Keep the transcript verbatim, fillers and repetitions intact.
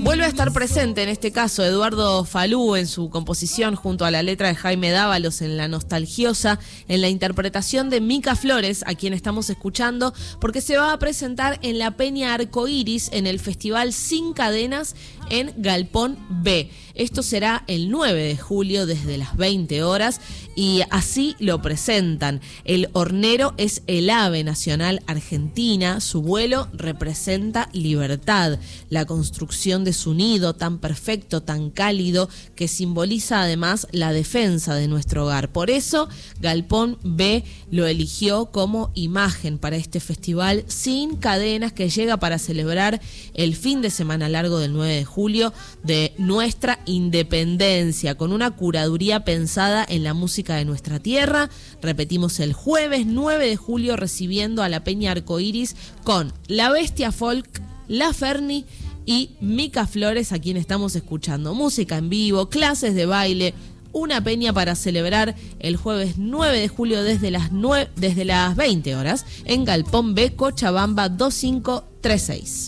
Vuelve a estar presente en este caso Eduardo Falú en su composición junto a la letra de Jaime Dávalos en La Nostalgiosa, en la interpretación de Mica Flores, a quien estamos escuchando, porque se va a presentar en la Peña Arcoíris en el Festival Sin Cadenas en Galpón B. Esto será el nueve de julio desde las veinte horas y así lo presentan. El hornero es el ave nacional argentina, su vuelo representa libertad, la construcción de su nido tan perfecto, tan cálido, que simboliza además la defensa de nuestro hogar. Por eso Galpón B lo eligió como imagen para este festival Sin Cadenas, que llega para celebrar el fin de semana largo del nueve de julio de nuestra independencia, con una curaduría pensada en la música de nuestra tierra. Repetimos, el jueves nueve de julio recibiendo a la Peña Arcoíris con La Bestia Folk, La Ferni y Mica Flores, a quien estamos escuchando. Música en vivo, clases de baile, una peña para celebrar el jueves nueve de julio desde las, nueve, desde las veinte horas en Galpón B, Cochabamba dos cinco tres seis.